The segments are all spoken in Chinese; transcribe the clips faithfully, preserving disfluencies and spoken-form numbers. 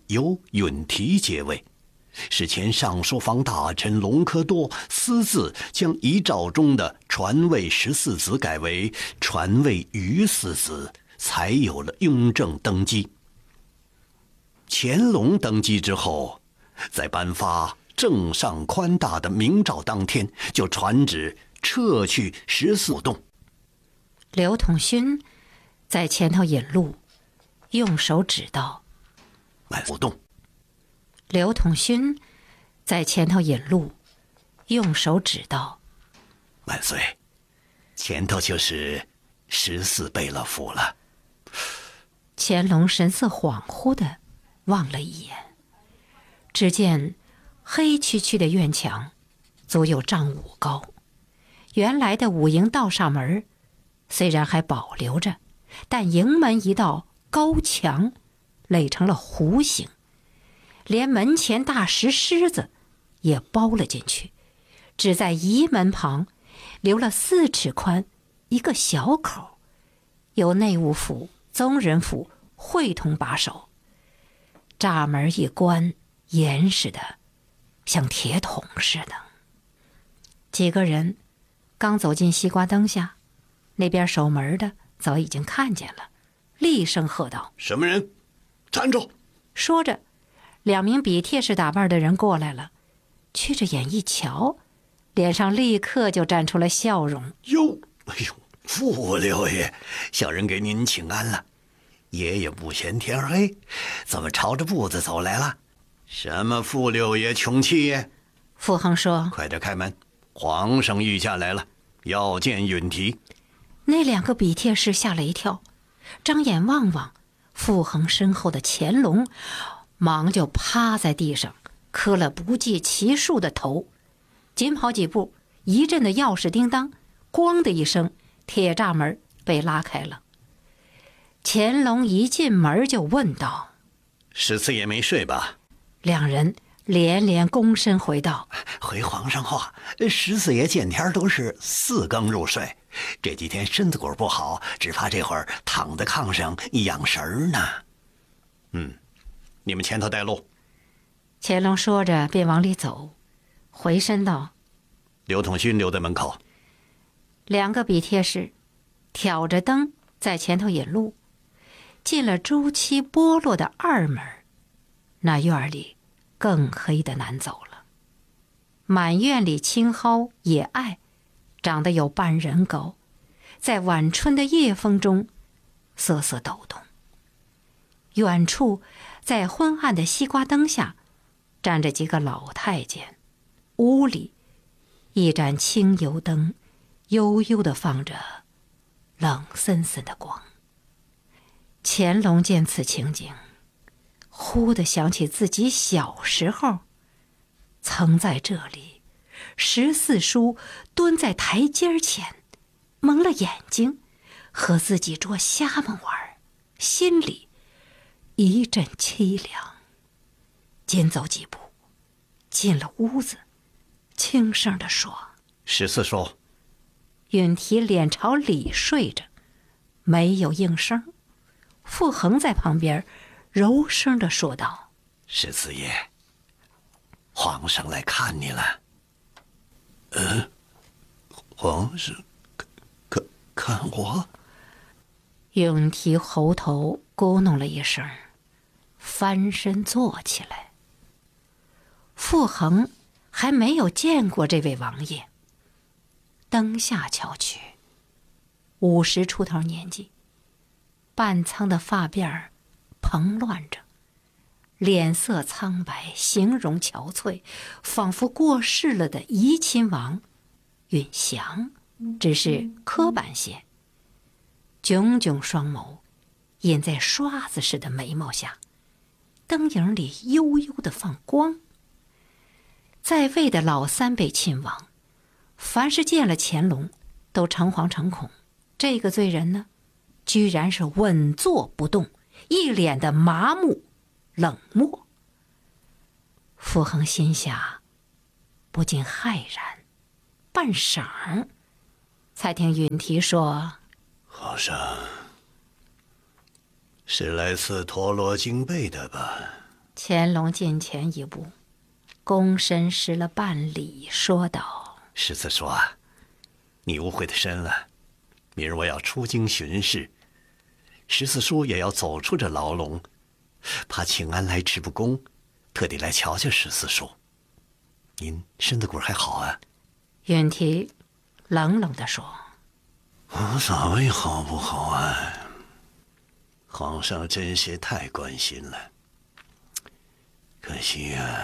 由允提接位，是前尚书房大臣隆科多私自将遗诏中的传位十四子改为传位余四子，才有了雍正登基。乾隆登基之后，在颁发正上宽大的明诏当天，就传旨撤去十四洞。 刘统勋在前头引路，用手指道：“ 万不动。” 刘统勋在前头引路，用手指道：“ 万岁，前头就是十四贝勒府了。” 乾隆神色恍惚地望了一眼，只见黑黢黢的院墙足有丈五高，原来的五营道上门虽然还保留着，但营门一道高墙垒成了弧形，连门前大石狮子也包了进去，只在仪门旁留了四尺宽一个小口，由内务府、宗人府会同把守。栅门一关，严实的像铁桶似的。几个人刚走进西瓜灯下，那边守门的早已经看见了，厉声喝道：“ 什么人？站住！” 说着，两名比帖式打扮的人过来了，曲着眼一瞧，脸上立刻就绽出了笑容。 哟，哎呦，傅六爷，小人给您请安了。爷爷不嫌天黑，怎么朝着步子走来了？什么傅六爷穷气爷？ 傅恒说：“ 快点开门，皇上御驾来了，要见允提。” 那两个比帖式吓了一跳，张眼望望傅恒身后的乾隆，忙就趴在地上磕了不计其数的头，紧跑几步，一阵的钥匙叮当，咣的一声，铁栅门被拉开了。乾隆一进门就问道：“ 十四爷没睡吧？” 两人连连躬身回道：“ 回皇上话，十四爷见天都是四更入睡，这几天身子骨不好，只怕这会儿躺在炕上养神呢。”“嗯，你们前头带路。” 乾隆说着便往里走，回身道：“ 刘统勋留在门口。” 两个比帖式挑着灯在前头引路，进了朱漆剥落的二门，那院里更黑的难走了。满院里青蒿野艾长得有半人高，在晚春的夜风中瑟瑟抖动。远处在昏暗的西瓜灯下站着几个老太监，屋里一盏清油灯悠悠地放着冷森森的光。乾隆见此情景，忽地想起自己小时候曾在这里，十四叔蹲在台阶前，蒙了眼睛，和自己捉瞎们玩，心里一阵凄凉。紧走几步，进了屋子，轻声地说：“ 十四叔。” 允提脸朝里睡着，没有应声。傅恒在旁边柔声地说道：“ 十四爷，皇上来看你了。”“嗯，皇上看看我？” 允提喉头咕哝了一声，翻身坐起来。傅恒还没有见过这位王爷，灯下瞧去，五十出头年纪，半苍的发辫蓬乱着，脸色苍白，形容憔悴，仿佛过世了的怡亲王允祥，只是刻板些。炯炯双眸隐在刷子似的眉毛下，灯影里悠悠地放光。在位的老三辈亲王，凡是见了乾隆都诚惶诚恐，这个罪人呢，居然是稳坐不动，一脸的麻木冷漠。傅恒心下不禁骇然，半晌才听允提说：“ 皇上是来赐陀罗经被的吧？” 乾隆近前一步，躬身施了半礼，说道：“ 十四叔啊，你误会的深了。明儿我要出京巡视，十四叔也要走出这牢笼，怕庆安来迟不恭，特地来瞧瞧十四叔。您身子骨还好啊？” 允提冷冷地说：“ 无所谓好不好啊，皇上真是太关心了。可惜啊，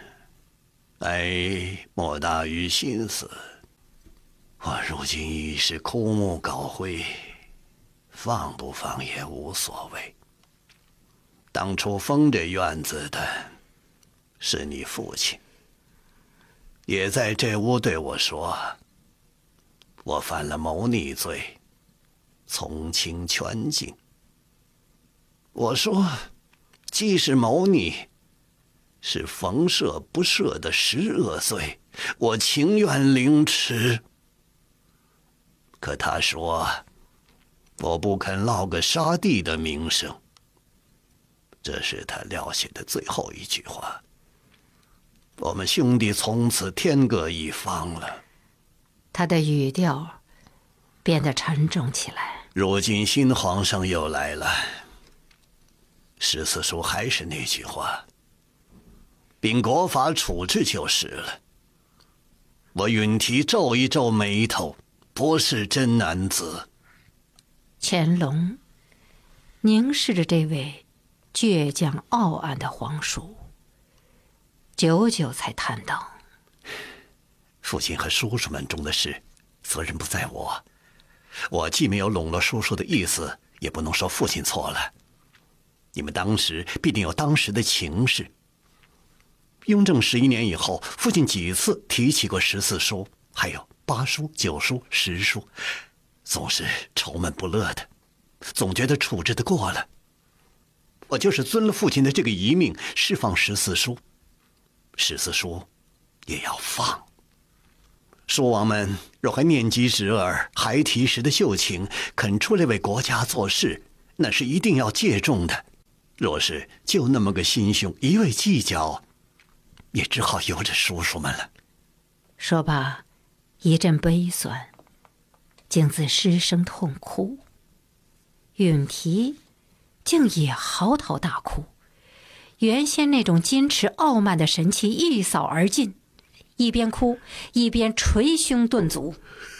哀莫大于心死。我如今已是枯木槁灰，放不放也无所谓。当初封这院子的是你父亲，也在这屋对我说，我犯了谋逆罪，从轻全禁。我说，既是谋逆，是逢赦不赦的十恶罪，我情愿凌迟。可他说，我不肯落个杀弟的名声。这是他撂下的最后一句话。我们兄弟从此天各一方了。 他的语调变得沉重起来。 如今新皇上又来了，十四叔还是那句话，秉国法处置就是了。我允提皱一皱眉头，不是真男子。 乾隆凝视着这位倔强傲岸的皇叔，久久才叹道：“ 父亲和叔叔们中的事，责任不在我。我既没有笼络叔叔的意思，也不能说父亲错了。你们当时必定有当时的情势。雍正十一年以后，父亲几次提起过十四叔，还有八叔、九叔、十叔，总是愁闷不乐的，总觉得处置得过了。我就是遵了父亲的这个遗命，释放十四叔，十四叔也要放。叔王们若还念及侄儿孩提时的秀情，肯出来为国家做事，那是一定要借重的。若是就那么个心胸，一味计较，也只好由着叔叔们了。” 说罢，一阵悲酸，竟自失声痛哭。允提竟也嚎啕大哭，原先那种矜持傲慢的神气一扫而尽，一边哭一边捶胸顿足。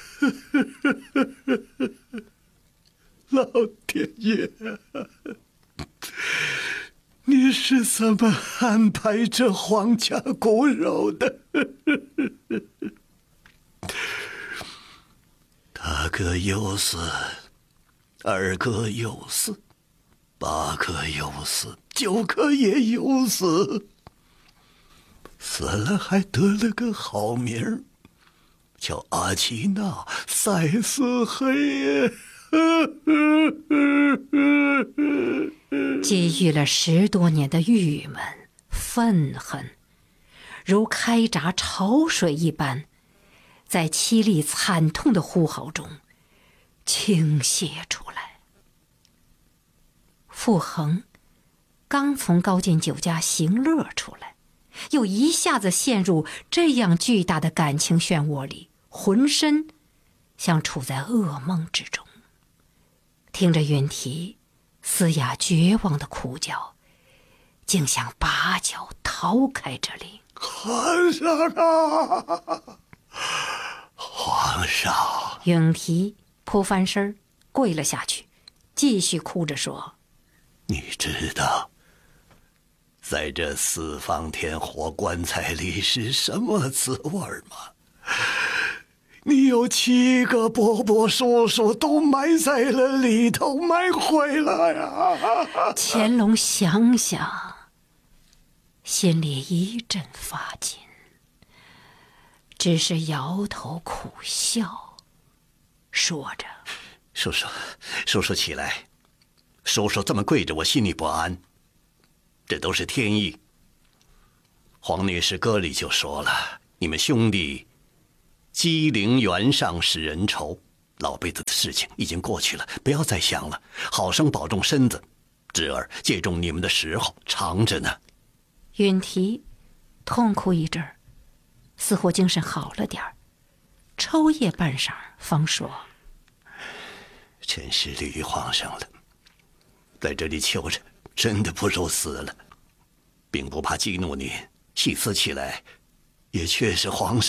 老天爷，你是怎么安排这皇家骨肉的？大哥有死，二哥有死，八哥有死，九哥也有死。死了还得了个好名，叫阿奇娜赛斯黑。 积郁了十多年的郁闷、愤恨，如开闸潮水一般，在凄厉惨痛的呼嚎中倾泻出来。傅恒刚从高进酒家行乐出来，又一下子陷入这样巨大的感情漩涡里，浑身像处在噩梦之中。听着允提嘶哑绝望的哭叫，竟想拔脚逃开这里。 皇上啊，皇上！ 允提扑翻身跪了下去，继续哭着说：“ 你知道在这四方天火棺材里是什么滋味吗？你有七个伯伯叔叔都埋在了里头，埋毁了呀！” 乾隆想想，心里一阵发紧，只是摇头苦笑，说着：“ 叔叔，叔叔起来，叔叔这么跪着，我心里不安。这都是天意。黄女士歌里就说了，你们兄弟鸡陵原上使人愁，老辈子的事情已经过去了，不要再想了，好生保重身子。侄儿借重你们的时候长着呢。” 允提痛哭一阵儿，似乎精神好了点儿，抽噎半晌，方说：“ 真是绿于皇上了，在这里求着，真的不如死了，并不怕激怒你，细思起来，也确实皇上